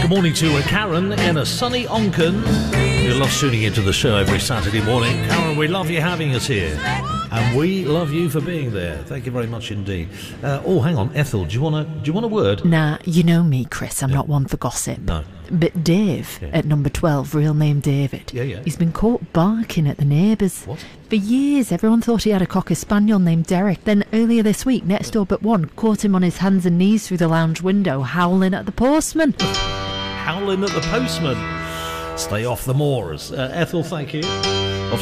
Good morning to Karen in a sunny Onken, who loves tuning into the show every Saturday morning. Karen, we love you having us here, and we love you for being there. Thank you very much indeed. Hang on, Ethel, do you want a word? Nah, you know me, Chris. I'm not one for gossip. No. But Dave, at number 12, real name David, he's been caught barking at the neighbours. What? For years, everyone thought he had a Cocker Spaniel named Derek. Then earlier this week, next door but one caught him on his hands and knees through the lounge window, howling at the postman. Howling at the postman. Stay off the moors. Ethel, thank you.